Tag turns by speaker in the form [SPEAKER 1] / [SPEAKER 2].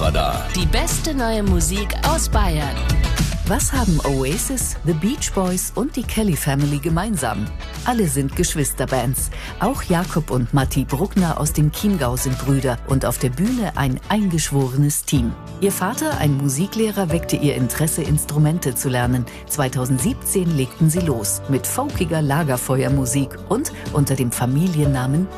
[SPEAKER 1] Hitradar.
[SPEAKER 2] Die beste neue Musik aus Bayern.
[SPEAKER 3] Was haben Oasis, The Beach Boys und die Kelly Family gemeinsam? Alle sind Geschwisterbands. Auch Jakob und Matti Bruckner aus dem Chiemgau sind Brüder und auf der Bühne ein eingeschworenes Team. Ihr Vater, ein Musiklehrer, weckte ihr Interesse, Instrumente zu lernen. 2017 legten sie los mit folkiger Lagerfeuermusik und unter dem Familiennamen